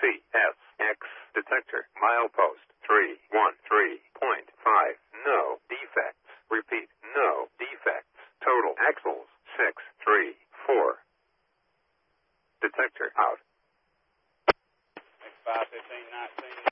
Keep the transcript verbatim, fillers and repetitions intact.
C S X detector milepost three one three point five. No defects. Repeat, no defects. Total axles six three four. Detector out. five fifteen nineteen.